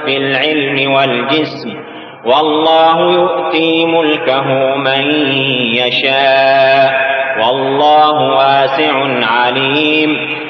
في العلم والجسم، والله يؤتي ملكه من يشاء، والله واسع عليم.